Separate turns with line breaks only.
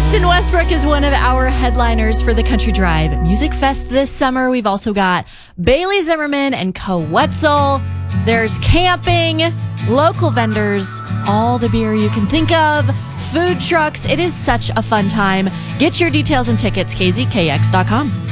Jason Westbrook is one of our headliners for the Country Drive Music Fest this summer. We've also got Bailey Zimmerman and Co. Wetzel. There's camping, local vendors, all the beer you can think of, food trucks. It is such a fun time. Get your details and tickets, kzkx.com.